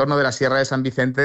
entorno de la Sierra de San Vicente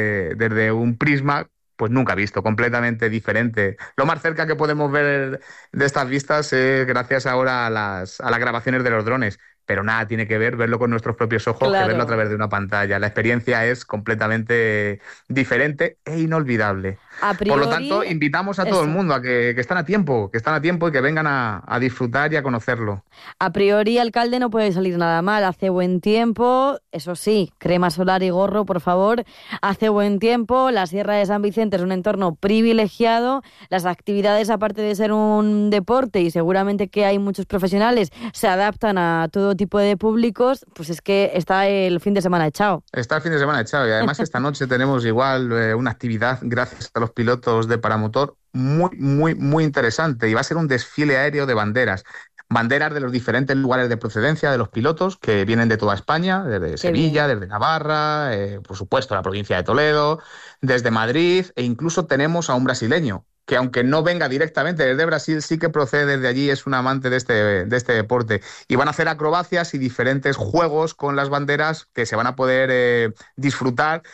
desde un prisma pues nunca visto, completamente diferente. Lo más cerca que podemos ver de estas vistas es gracias ahora a las grabaciones de los drones, pero nada tiene que ver verlo con nuestros propios ojos que verlo a Claro. través de una pantalla. La experiencia es completamente diferente e inolvidable. A Por lo priori, tanto, invitamos a todo el eso. mundo a que están a tiempo y que vengan a disfrutar y a conocerlo. A priori, alcalde, no puede salir nada mal. Hace buen tiempo, eso sí, crema solar y gorro, por favor. Hace buen tiempo, la Sierra de San Vicente es un entorno privilegiado. Las actividades, aparte de ser un deporte y seguramente que hay muchos profesionales, se adaptan a todo tipo de públicos, pues es que está el fin de semana echado. Está el fin de semana echado y además esta noche tenemos igual una actividad gracias a los pilotos de paramotor muy, muy, muy interesante y va a ser un desfile aéreo de banderas. Banderas de los diferentes lugares de procedencia de los pilotos que vienen de toda España, desde Qué Sevilla, bien. desde Navarra, por supuesto la provincia de Toledo, desde Madrid e incluso tenemos a un brasileño que aunque no venga directamente desde Brasil, sí que procede desde allí, es un amante de este deporte. Y van a hacer acrobacias y diferentes juegos con las banderas que se van a poder disfrutar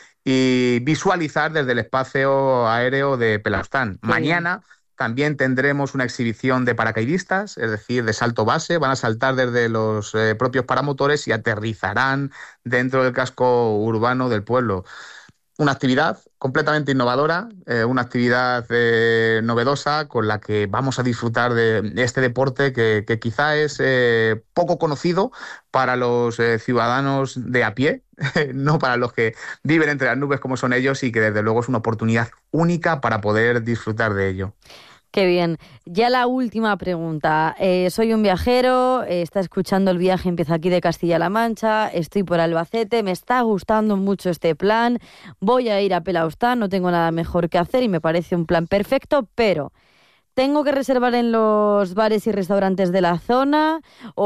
y visualizar desde el espacio aéreo de Pelaustán. Qué bien. Mañana también tendremos una exhibición de paracaidistas, es decir, de salto base. Van a saltar desde los propios paramotores y aterrizarán dentro del casco urbano del pueblo. Una actividad completamente innovadora, una actividad novedosa con la que vamos a disfrutar de este deporte que quizá es poco conocido para los ciudadanos de a pie, no para los que viven entre las nubes como son ellos y que desde luego es una oportunidad única para poder disfrutar de ello. Qué bien. Ya la última pregunta. Soy un viajero, está escuchando el viaje, empieza aquí de Castilla-La Mancha, estoy por Albacete, me está gustando mucho este plan, voy a ir a Pelaustán, no tengo nada mejor que hacer y me parece un plan perfecto, pero ¿tengo que reservar en los bares y restaurantes de la zona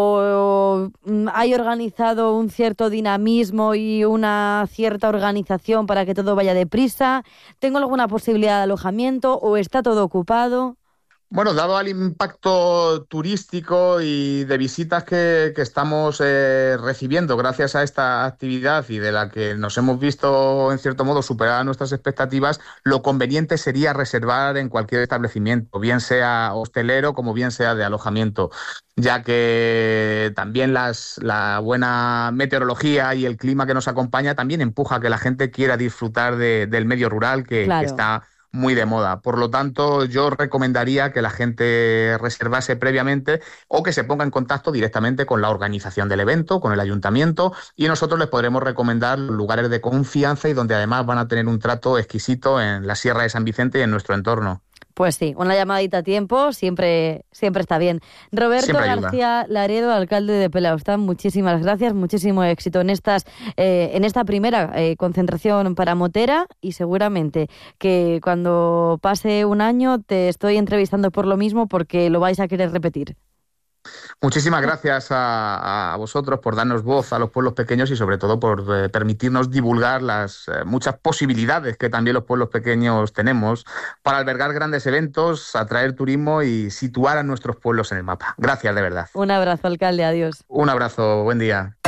o hay organizado un cierto dinamismo y una cierta organización para que todo vaya deprisa? ¿Tengo alguna posibilidad de alojamiento o está todo ocupado? Bueno, dado al impacto turístico y de visitas que estamos recibiendo gracias a esta actividad y de la que nos hemos visto, en cierto modo, superar nuestras expectativas, lo conveniente sería reservar en cualquier establecimiento, bien sea hostelero como bien sea de alojamiento, ya que también la buena meteorología y el clima que nos acompaña también empuja a que la gente quiera disfrutar del medio rural que Claro. está muy de moda. Por lo tanto, yo recomendaría que la gente reservase previamente o que se ponga en contacto directamente con la organización del evento, con el ayuntamiento, y nosotros les podremos recomendar lugares de confianza y donde además van a tener un trato exquisito en la Sierra de San Vicente y en nuestro entorno. Pues sí, una llamadita a tiempo siempre, siempre está bien. Roberto Siempre ayuda. García Laredo, alcalde de Pelaustán, muchísimas gracias, muchísimo éxito en esta primera concentración paramotera y seguramente que cuando pase un año te estoy entrevistando por lo mismo porque lo vais a querer repetir. Muchísimas gracias a vosotros por darnos voz a los pueblos pequeños y sobre todo por permitirnos divulgar las muchas posibilidades que también los pueblos pequeños tenemos para albergar grandes eventos, atraer turismo y situar a nuestros pueblos en el mapa. Gracias de verdad. Un abrazo, alcalde, adiós. Un abrazo, buen día.